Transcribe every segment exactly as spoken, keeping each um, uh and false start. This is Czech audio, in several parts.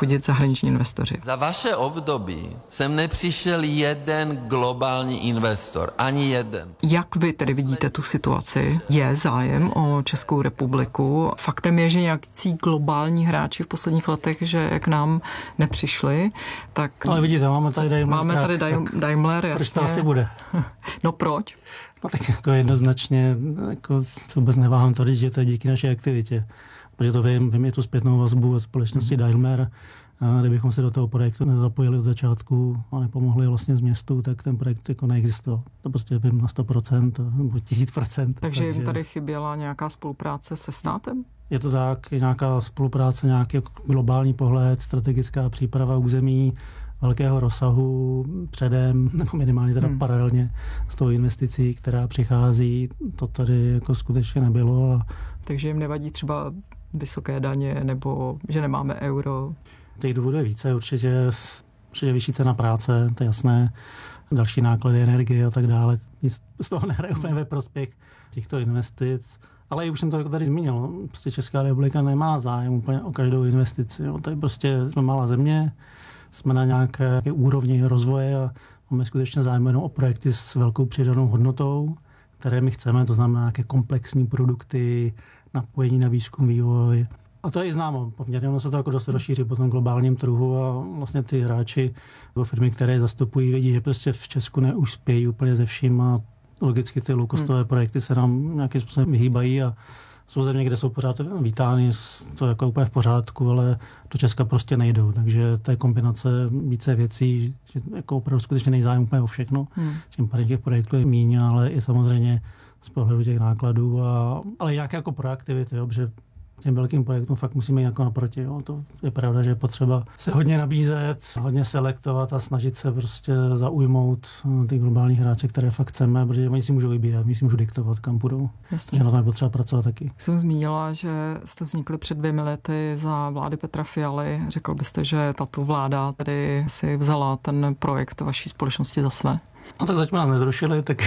chodit zahraniční investoři. Za vaše období jsem nepřišel jeden globální investor, ani jeden. Jak vy tedy vidíte tu situaci? Je zájem o Českou republiku? Faktem je, že nějaký globální hráči v posledních letech, že k nám nepřišli, tak... Ale vidíte, máme tady Daimler. Máme tady tak, Daimler, jasně. Proč to asi bude? No proč? No tak jako jednoznačně, jako se vůbec neváhám tady, že to je díky naší aktivitě. Protože to vím, vím je tu zpětnou vazbu od společnosti Daimler. A kdybychom se do toho projektu nezapojili od začátku a nepomohli vlastně z městu, tak ten projekt jako neexistoval. To prostě vím na sto procent nebo tisíc procent. Takže jim tady chyběla nějaká spolupráce se státem? Je to tak, je nějaká spolupráce, nějaký globální pohled, strategická příprava území velkého rozsahu předem, nebo minimálně teda hmm. paralelně s tou investicí, která přichází. To tady jako skutečně nebylo. A... Takže jim nevadí třeba vysoké daně, nebo že nemáme euro? Těch důvodů je více, určitě, určitě vyšší cena práce, to je jasné, další náklady, energie a tak dále. Nic z toho nehraje úplně ve prospěch těchto investic. Ale i už jsem to tady zmínil, prostě Česká republika nemá zájem úplně o každou investici. Jo. Tady prostě jsme malá země, jsme na nějaké úrovni rozvoje a máme skutečně zájem jenom o projekty s velkou přidanou hodnotou, které my chceme, to znamená nějaké komplexní produkty, napojení na výzkum, vývoj. A to je i známo poměrně, ono se to jako dost rozšíří po tom globálním trhu a vlastně ty hráči nebo firmy, které je zastupují, vidí, že prostě v Česku neuspějí úplně ze vším a logicky ty low-costové hmm. projekty se nám nějakým způsobem vyhýbají a jsou země, kde jsou pořád vítány, to je jako úplně v pořádku, ale do Česka prostě nejdou. Takže to je kombinace více věcí, že jako opravdu skutečně nejzájem úplně o všechno. Hmm. Tím pádem těch projektů je míň, ale i samozřejmě z pohledu těch nákladů, a, ale nějaké jako proaktivity, jo, protože těm velkým projektům fakt musíme jít jako naproti. Jo. To je pravda, že je potřeba se hodně nabízet, hodně selektovat a snažit se prostě zaujmout ty globální hráče, které fakt chceme, protože oni si můžou vybírat, my si můžou diktovat, kam půjdou. Jasně. Že na tom je potřeba pracovat taky. Jsem zmínila, že jste vznikli před dvěmi lety za vlády Petra Fialy. Řekl byste, že tato vláda tedy si vzala ten projekt vaší společnosti za své? No tak zatím nás nezrušili, tak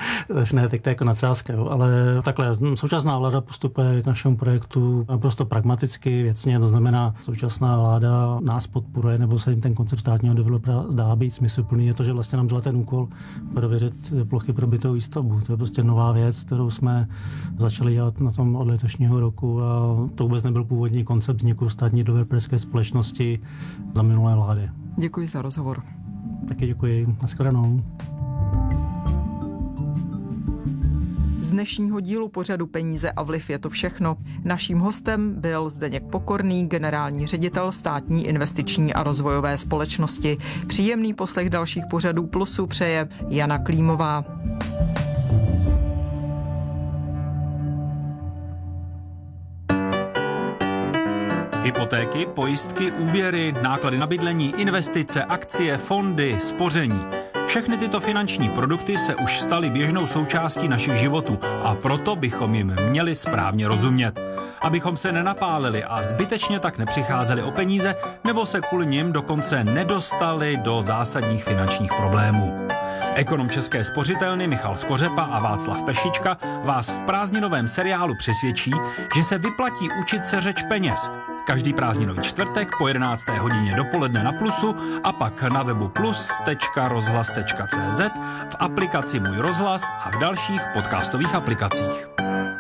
ne, tak to je jako nadsázka, jo. Ale takhle současná vláda postupuje k našemu projektu naprosto pragmaticky, věcně, to znamená, současná vláda nás podporuje, nebo se jim ten koncept státního developera zdá být smysluplný, je to, že vlastně nám dala ten úkol prověřit plochy pro bytovou výstavbu. To je prostě nová věc, kterou jsme začali dělat na tom od letošního roku a to vůbec nebyl původní koncept vzniku státní developerské společnosti za minulé vlády. Děkuji za rozhovor. Taky děkuji. Nashledanou. Z dnešního dílu pořadu Peníze a vliv je to všechno. Naším hostem byl Zdeněk Pokorný, generální ředitel Státní investiční a rozvojové společnosti. Příjemný poslech dalších pořadů Plusu přeje Jana Klímová. Hypotéky, pojistky, úvěry, náklady na bydlení, investice, akcie, fondy, spoření. Všechny tyto finanční produkty se už staly běžnou součástí našich životů a proto bychom jim měli správně rozumět. Abychom se nenapálili a zbytečně tak nepřicházeli o peníze nebo se kvůli nim dokonce nedostali do zásadních finančních problémů. Ekonom České spořitelny Michal Skořepa a Václav Pešička vás v prázdninovém seriálu přesvědčí, že se vyplatí učit se řeč peněz. Každý prázdninový čtvrtek po jedenácté hodině dopoledne na Plusu a pak na webu plus tečka rozhlas tečka cé zet, v aplikaci Můj rozhlas a v dalších podcastových aplikacích.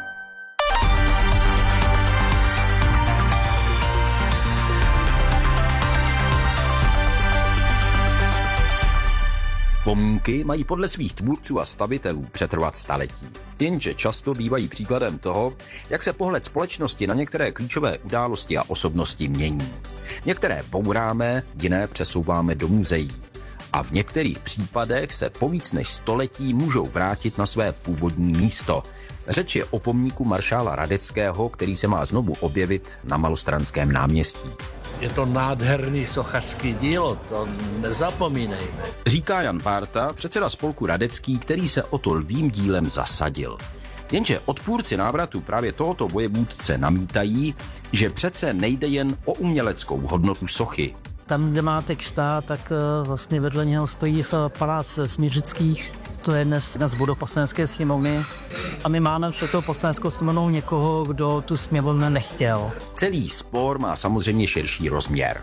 Pomníky mají podle svých tvůrců a stavitelů přetrvat staletí. Jenže často bývají příkladem toho, jak se pohled společnosti na některé klíčové události a osobnosti mění. Některé bouráme, jiné přesouváme do muzeí. A v některých případech se po víc než století můžou vrátit na své původní místo. Řeč je o pomníku maršála Radeckého, který se má znovu objevit na Malostranském náměstí. Je to nádherný sochařský dílo, to nezapomínejme. Říká Jan Párta, předseda spolku Radecký, který se o to lvým dílem zasadil. Jenže odpůrci návratu právě tohoto vojevůdce namítají, že přece nejde jen o uměleckou hodnotu sochy. Tam, kde má teď stát, tak vlastně vedle něho stojí palác Směřických. To je dnes, dnes budova Poslanecké sněmovny. A my máme před tou Poslaneckou sněmovnou někoho, kdo tu sněmovnu nechtěl. Celý spor má samozřejmě širší rozměr.